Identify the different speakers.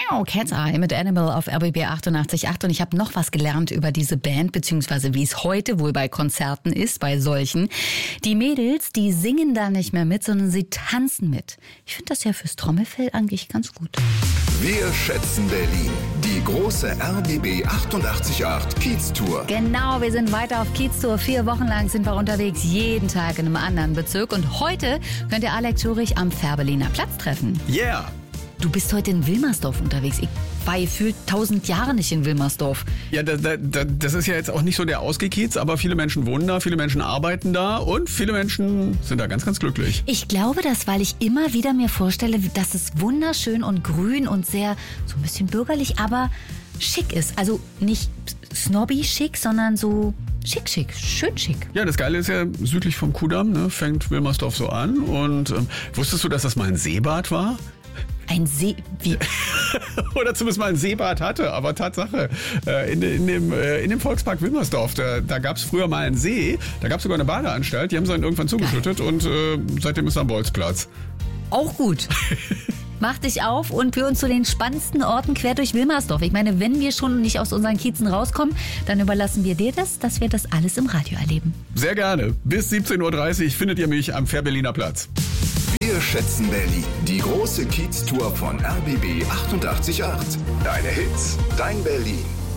Speaker 1: Miau, Cat's Eye mit Animal auf RBB 88.8 und ich habe noch was gelernt über diese Band, beziehungsweise wie es heute wohl bei Konzerten ist, bei solchen. Die Mädels, die singen da nicht mehr mit, sondern sie tanzen mit. Ich finde das ja fürs Trommelfell eigentlich ganz gut.
Speaker 2: Wir schätzen Berlin. Die große RBB 88.8 Kiez-Tour.
Speaker 1: Genau, wir sind weiter auf Kiez-Tour. 4 Wochen lang sind wir unterwegs, jeden Tag in einem anderen Bezirk. Und heute könnt ihr Alex Schurich am Fährberliner Platz treffen.
Speaker 3: Yeah!
Speaker 1: Du bist heute in Wilmersdorf unterwegs. Ich war gefühlt 1000 Jahre nicht in Wilmersdorf.
Speaker 3: Ja, das ist ja jetzt auch nicht so der Ausgekiez, aber viele Menschen wohnen da, viele Menschen arbeiten da und viele Menschen sind da ganz, ganz glücklich.
Speaker 1: Ich glaube das, weil ich immer wieder mir vorstelle, dass es wunderschön und grün und sehr, so ein bisschen bürgerlich, aber schick ist. Also nicht snobby schick, sondern so schick, schön schick.
Speaker 3: Ja, das Geile ist ja, südlich vom Kudamm, ne, fängt Wilmersdorf so an. Und wusstest du, dass das mal ein Seebad war?
Speaker 1: Ein See, wie?
Speaker 3: Oder zumindest mal ein Seebad hatte, aber Tatsache. In dem Volkspark Wilmersdorf, da gab es früher mal einen See, da gab es sogar eine Badeanstalt, die haben sie dann irgendwann zugeschüttet und seitdem ist da ein Bolzplatz.
Speaker 1: Auch gut. Mach dich auf und führ uns zu den spannendsten Orten quer durch Wilmersdorf. Ich meine, wenn wir schon nicht aus unseren Kiezen rauskommen, dann überlassen wir dir das, dass wir das alles im Radio erleben.
Speaker 3: Sehr gerne. Bis 17.30 Uhr findet ihr mich am Fährberliner Platz.
Speaker 2: Wir schätzen Berlin. Die große Kiez-Tour von RBB 88.8. Deine Hits, dein Berlin.